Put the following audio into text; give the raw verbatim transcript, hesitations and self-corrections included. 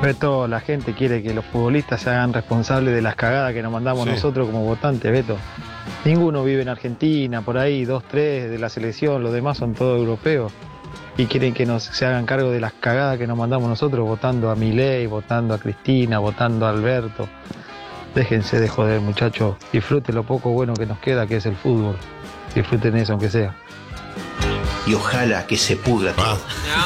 Beto, la gente quiere que los futbolistas se hagan responsables de las cagadas que nos mandamos Sí. nosotros como votantes, Beto. Ninguno vive en Argentina, por ahí, dos, tres de la selección, los demás son todos europeos. Y quieren que nos se hagan cargo de las cagadas que nos mandamos nosotros, votando a Milei, votando a Cristina, votando a Alberto. Déjense de joder, muchachos. Disfruten lo poco bueno que nos queda, que es el fútbol. Disfruten eso, aunque sea. Y ojalá que se pudra todo. Ah,